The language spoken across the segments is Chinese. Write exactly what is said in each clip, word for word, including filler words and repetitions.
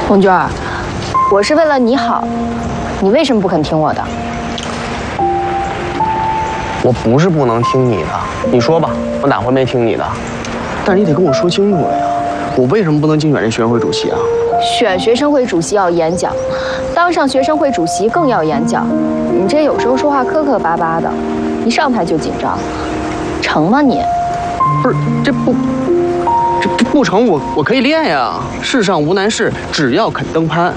红娟儿，我是为了你好，你为什么不肯听我的？ 我不是不能听你的，你说吧，我哪回没听你的？但是你得跟我说清楚了呀，我为什么不能竞选这学生会主席啊？ 选学生会主席要演讲，当上学生会主席更要演讲。你这有时候说话磕磕巴巴的，一上台就紧张，成吗你？ 不是，这不，这这不成，我我可以练呀。世上无难事，只要肯登攀。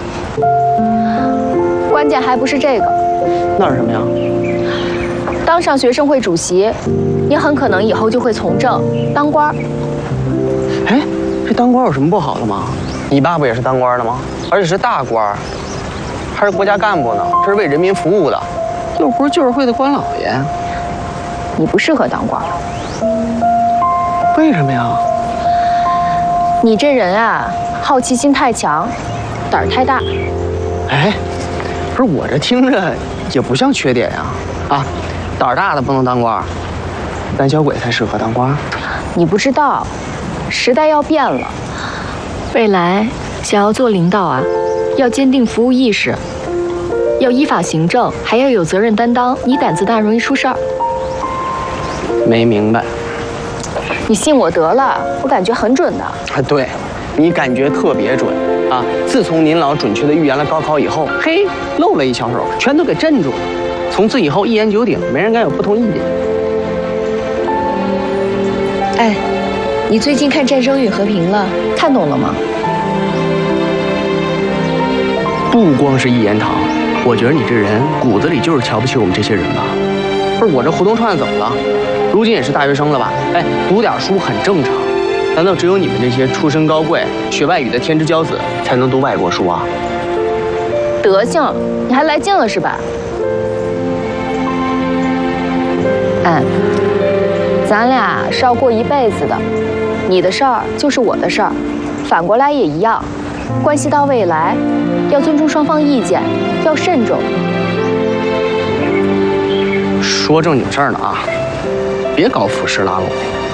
关键还不是这个， 那是什么呀？ 当上学生会主席，你很可能以后就会从政当官。 哎，这当官有什么不好的吗？你爸不也是当官的吗？而且是大官，还是国家干部呢，这是为人民服务的，又不是旧社会的官老爷。 你不适合当官。 为什么呀？ 你这人啊，好奇心太强，胆儿太大。 哎，不是我这听着也不像缺点呀。啊，胆儿大的不能当官，胆小鬼才适合当官。 你不知道，时代要变了，未来想要做领导啊，要坚定服务意识，要依法行政，还要有责任担当。你胆子大，容易出事儿。 没明白。 你信我得了，我感觉很准的。 啊，对，你感觉特别准啊！自从您老准确的预言了高考以后，嘿，露了一小手，全都给镇住了。从此以后一言九鼎，没人敢有不同意见。 哎，你最近看《战争与和平》了，看懂了吗？ 不光是一言堂，我觉得你这人骨子里就是瞧不起我们这些人吧？不是我这胡同串子怎么了？如今也是大学生了吧？哎，读点书很正常。难道只有你们这些出身高贵、学外语的天之骄子才能读外国书啊？ 德行，你还来劲了是吧？哎，咱俩是要过一辈子的，你的事儿就是我的事儿，反过来也一样，关系到未来，要尊重双方意见，要慎重。 说正经事儿呢啊，别搞腐蚀拉拢。